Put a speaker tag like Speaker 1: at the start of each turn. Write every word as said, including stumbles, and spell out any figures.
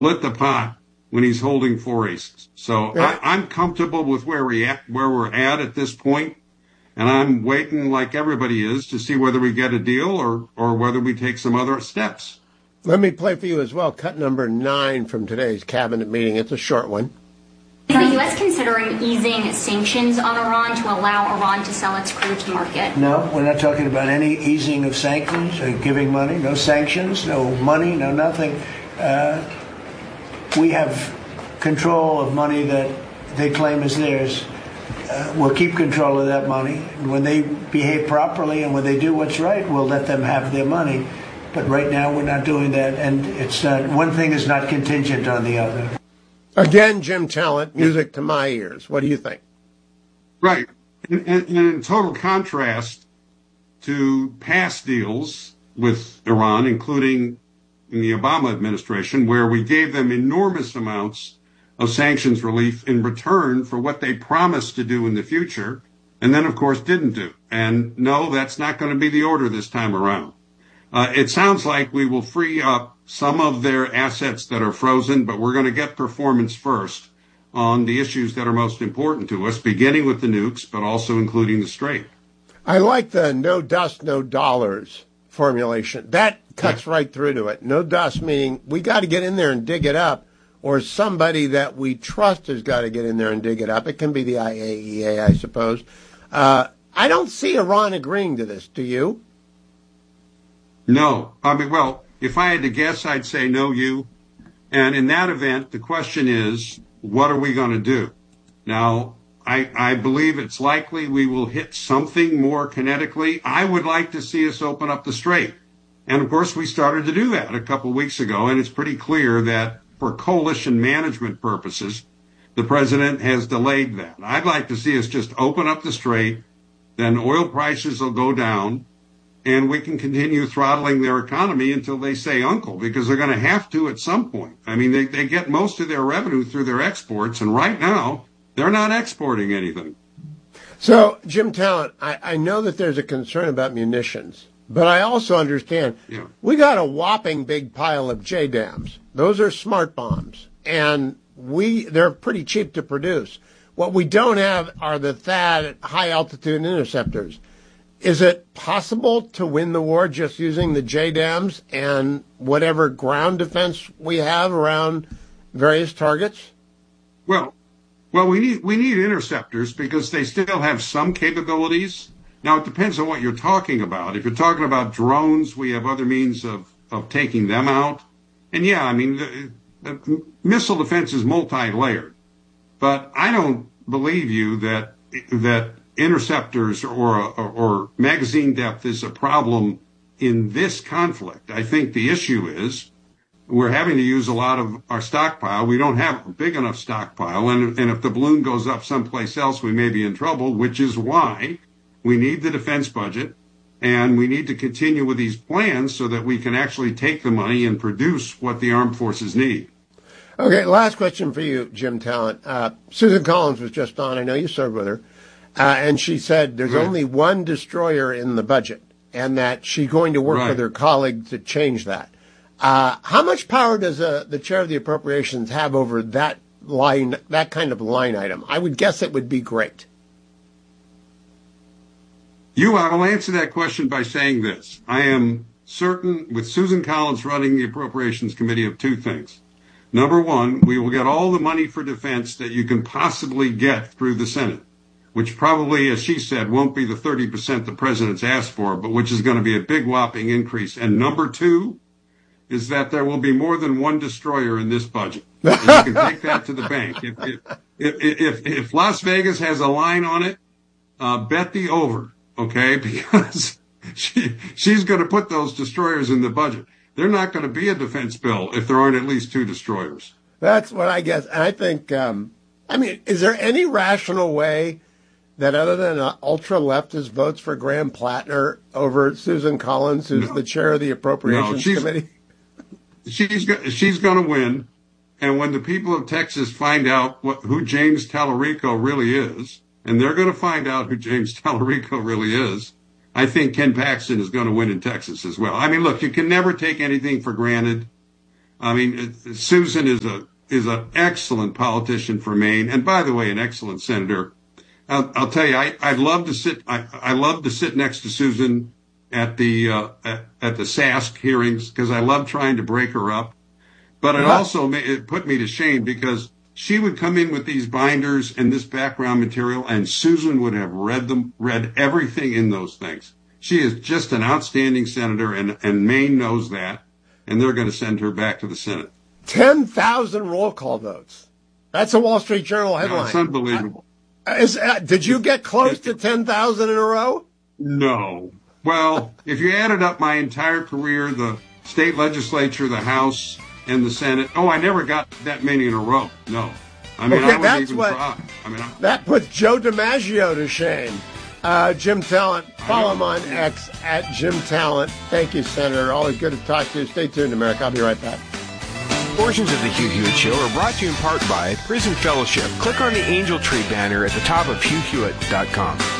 Speaker 1: split the pot when he's holding four aces. So
Speaker 2: Yeah.
Speaker 1: I, I'm comfortable with where we at, where we're at at this point, and I'm waiting like everybody is to see whether we get a deal or or whether we take some other steps.
Speaker 2: Let me play for you as well. Cut number nine from today's cabinet meeting. It's a short one.
Speaker 3: Is the U S considering easing sanctions on Iran to allow Iran to sell its crude to market?
Speaker 4: No, we're not talking about any easing of sanctions or giving money. No sanctions, no money, no nothing. Uh, we have control of money that they claim is theirs. Uh, we'll keep control of that money. When they behave properly and when they do what's right, we'll let them have their money. But right now, we're not doing that, and it's not, one thing is not contingent on the other.
Speaker 2: Again, Jim Talent, music to my ears. What do you think?
Speaker 1: Right. And, and, and in total contrast to past deals with Iran, including in the Obama administration, where we gave them enormous amounts of sanctions relief in return for what they promised to do in the future, and then, of course, didn't do. And no, that's not going to be the order this time around. Uh, it sounds like we will free up some of their assets that are frozen, but we're going to get performance first on the issues that are most important to us, beginning with the nukes, but also including the Strait.
Speaker 2: I like the no dust, no dollars formulation. That cuts
Speaker 1: Yeah.
Speaker 2: right through to it. No dust meaning we got to get in there and dig it up, or somebody that we trust has got to get in there and dig it up. It can be the I A E A, I suppose. Uh, I don't see Iran agreeing to this. Do you?
Speaker 1: No. I mean, well, if I had to guess, I'd say no, you. And in that event, the question is, what are we going to do? Now, I, I believe it's likely we will hit something more kinetically. I would like to see us open up the Strait. And, of course, we started to do that a couple of weeks ago, and it's pretty clear that for coalition management purposes, the president has delayed that. I'd like to see us just open up the Strait, then oil prices will go down, and we can continue throttling their economy until they say uncle, because they're going to have to at some point. I mean, they, they get most of their revenue through their exports, and right now, they're not exporting anything.
Speaker 2: So, Jim Talent, I, I know that there's a concern about munitions, but I also understand
Speaker 1: Yeah.
Speaker 2: we got a whopping big pile of J DAMs. Those are smart bombs, and we they're pretty cheap to produce. What we don't have are the T H A D high-altitude interceptors. Is it possible to win the war just using the J DAMs and whatever ground defense we have around various targets?
Speaker 1: Well, well, we need we need interceptors because they still have some capabilities. Now, it depends on what you're talking about. If you're talking about drones, we have other means of, of taking them out. And yeah, I mean, the, the missile defense is multi-layered. But I don't believe you that that interceptors or, or, or magazine depth is a problem in this conflict. I think the issue is we're having to use a lot of our stockpile. We don't have a big enough stockpile. And, and if the balloon goes up someplace else, we may be in trouble, which is why we need the defense budget. And we need to continue with these plans so that we can actually take the money and produce what the armed forces need.
Speaker 2: Okay, last question for you, Jim Talent. Uh, Susan Collins was just on. I know you served with her. Uh, and she said there's
Speaker 1: Right.
Speaker 2: only one destroyer in the budget and that she's going to work
Speaker 1: Right.
Speaker 2: with her colleagues to change that. Uh, how much power does uh, the chair of the appropriations have over that line, that kind of line item? I would guess it would be great.
Speaker 1: You, I will answer that question by saying this. I am certain, with Susan Collins running the Appropriations Committee, of two things. Number one, we will get all the money for defense that you can possibly get through the Senate, which probably, as she said, won't be the thirty percent the president's asked for, but which is going to be a big whopping increase. And number two is that there will be more than one destroyer in this budget. And you can take that to the bank. If, if, if, if, if Las Vegas has a line on it, uh, bet the over, okay? Because she, she's going to put those destroyers in the budget. They're not going to be a defense bill if there aren't at least two destroyers.
Speaker 2: That's what I guess. And I think, um, I mean, is there any rational way that other than uh, ultra-leftist votes for Graham Plattner over Susan Collins, who's
Speaker 1: No.
Speaker 2: the chair of the Appropriations
Speaker 1: No, she's-
Speaker 2: Committee?
Speaker 1: She's go- she's going to win, and when the people of Texas find out what, who James Tallarico really is, and they're going to find out who James Tallarico really is, I think Ken Paxton is going to win in Texas as well. I mean, look, you can never take anything for granted. I mean, Susan is a is an excellent politician for Maine, and by the way, an excellent senator. I'll, I'll tell you, I, I'd love to sit. I, I love to sit next to Susan at the uh, at, at the S A S C hearings because I love trying to break her up. But it also made, it put me to shame because she would come in with these binders and this background material, and Susan would have read them, read everything in those things. She is just an outstanding senator, and, and Maine knows that, and they're going to send her back to the Senate.
Speaker 2: ten thousand roll call votes. That's a Wall Street Journal headline.
Speaker 1: No, it's unbelievable.
Speaker 2: Uh, is, uh, did you get close to ten thousand in a row?
Speaker 1: No. Well, if you added up my entire career, the state legislature, the House, and the Senate, oh, I never got that many in a row. No. I mean,
Speaker 2: okay,
Speaker 1: I wouldn't even
Speaker 2: what,
Speaker 1: try. I mean, I,
Speaker 2: that puts Joe DiMaggio to shame. Uh, Jim Talent, follow him on X at Jim Talent. Thank you, Senator. Always good to talk to you. Stay tuned, America. I'll be right back.
Speaker 5: Portions of the Hugh Hewitt Show are brought to you in part by Prison Fellowship. Click on the Angel Tree banner at the top of hugh hewitt dot com.